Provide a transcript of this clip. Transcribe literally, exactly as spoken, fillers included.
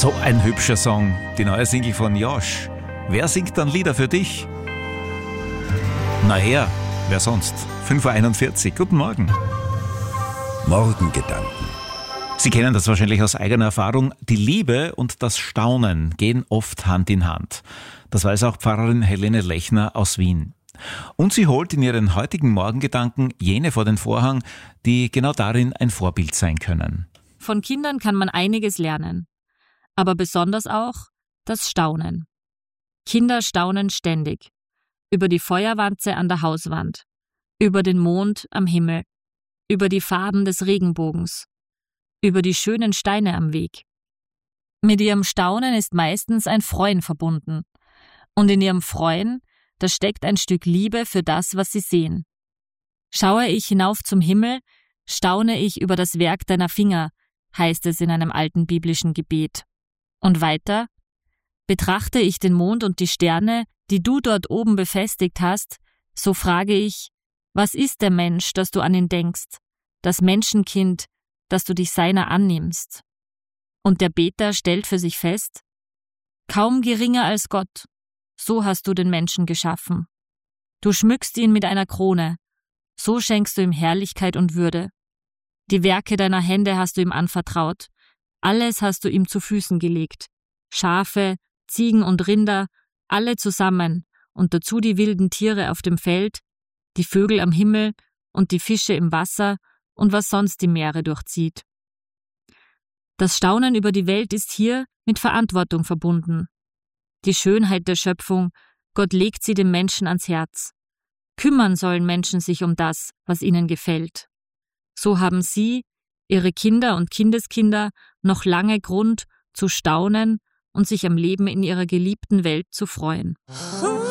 So ein hübscher Song, die neue Single von Josh. Wer singt dann Lieder für dich? Na her, wer sonst? fünf Uhr einundvierzig, guten Morgen. Morgengedanken. Sie kennen das wahrscheinlich aus eigener Erfahrung. Die Liebe und das Staunen gehen oft Hand in Hand. Das weiß auch Pfarrerin Helene Lechner aus Wien. Und sie holt in ihren heutigen Morgengedanken jene vor den Vorhang, die genau darin ein Vorbild sein können. Von Kindern kann man einiges lernen, aber besonders auch das Staunen. Kinder staunen ständig. Über die Feuerwanze an der Hauswand, über den Mond am Himmel, über die Farben des Regenbogens, über die schönen Steine am Weg. Mit ihrem Staunen ist meistens ein Freuen verbunden. Und in ihrem Freuen, da steckt ein Stück Liebe für das, was sie sehen. Schaue ich hinauf zum Himmel, staune ich über das Werk deiner Finger, heißt es in einem alten biblischen Gebet. Und weiter: Betrachte ich den Mond und die Sterne, die du dort oben befestigt hast, so frage ich, was ist der Mensch, dass du an ihn denkst, das Menschenkind, dass du dich seiner annimmst? Und der Beter stellt für sich fest: Kaum geringer als Gott, so hast du den Menschen geschaffen. Du schmückst ihn mit einer Krone, so schenkst du ihm Herrlichkeit und Würde. Die Werke deiner Hände hast du ihm anvertraut, alles hast du ihm zu Füßen gelegt. Schafe, Ziegen und Rinder, alle zusammen, und dazu die wilden Tiere auf dem Feld, die Vögel am Himmel und die Fische im Wasser und was sonst die Meere durchzieht. Das Staunen über die Welt ist hier mit Verantwortung verbunden. Die Schönheit der Schöpfung, Gott legt sie dem Menschen ans Herz. Kümmern sollen Menschen sich um das, was ihnen gefällt. So haben sie, ihre Kinder und Kindeskinder, noch lange Grund zu staunen und sich am Leben in ihrer geliebten Welt zu freuen.